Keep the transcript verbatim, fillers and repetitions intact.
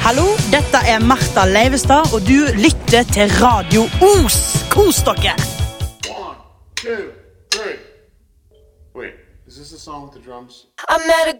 Hallo, dette er Martha Leivestad, og du lytter til Radio Os. Kos dere! One, two, three. Wait, is this the song with the drums? I met a